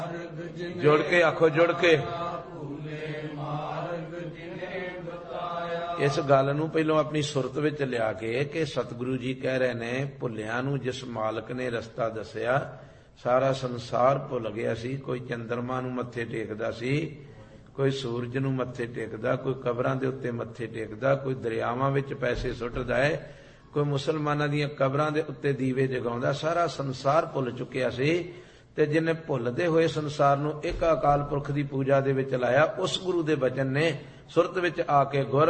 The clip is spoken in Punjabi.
ਜੁੜ ਕੇ ਆਖੋ, ਜੁੜ ਕੇ। ਇਸ ਗੱਲ ਨੂੰ ਪਹਿਲਾਂ ਆਪਣੀ ਸੁਰਤ ਵਿੱਚ ਲਿਆ ਕੇ ਕਿ ਸਤਿਗੁਰੂ ਜੀ ਕਹਿ ਰਹੇ ਨੇ, ਭੁੱਲਿਆਂ ਨੂੰ ਜਿਸ ਮਾਲਕ ਨੇ ਰਸਤਾ ਦੱਸਿਆ ਸਾਰਾ ਸੰਸਾਰ ਭੁੱਲ ਗਿਆ ਸੀ। ਕੋਈ ਚੰਦਰਮਾ ਨੂੰ ਮੱਥੇ ਟੇਕਦਾ ਸੀ, ਕੋਈ ਸੂਰਜ ਨੂੰ ਮੱਥੇ ਟੇਕਦਾ, ਕੋਈ ਕਬਰਾਂ ਦੇ ਉੱਤੇ ਮੱਥੇ ਟੇਕਦਾ, ਕੋਈ ਦਰਿਆਵਾਂ ਵਿੱਚ ਪੈਸੇ ਸੁੱਟਦਾ ਹੈ, ਕੋਈ ਮੁਸਲਮਾਨਾਂ ਦੀਆਂ ਕਬਰਾਂ ਦੇ ਉੱਤੇ ਦੀਵੇ ਜਗਾਉਂਦਾ। ਸਾਰਾ ਸੰਸਾਰ ਭੁੱਲ ਚੁੱਕਿਆ ਸੀ। ਤੇ ਜਿਹਨੇ ਭੁੱਲਦੇ ਹੋਏ ਸੰਸਾਰ ਨੂੰ ਇੱਕ ਅਕਾਲ ਪੁਰਖ ਦੀ ਪੂਜਾ ਦੇ ਵਿੱਚ ਲਾਇਆ, ਉਸ ਗੁਰੂ ਦੇ ਬਚਨ ਨੇ ਸੁਰਤ ਵਿੱਚ ਆ ਕੇ ਗੁਰ